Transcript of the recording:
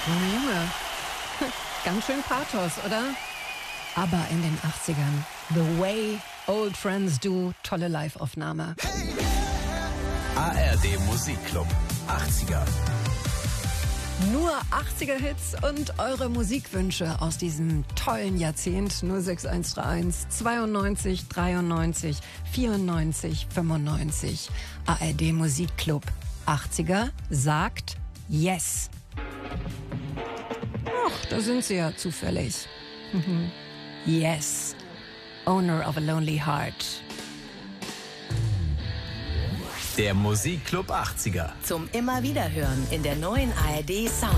Junge, Junge. Ganz schön Pathos, oder? Aber in den 80ern. The Way Old Friends Do. Tolle Live-Aufnahme. ARD Musikclub 80er. Nur 80er-Hits und eure Musikwünsche aus diesem tollen Jahrzehnt. 06131 92 93 94 95. ARD Musikclub 80er sagt Yes. Ach, da sind sie ja zufällig. Yes. Owner of a Lonely Heart. Der Musikclub 80er. Zum immer wieder hören in der neuen ARD Sound.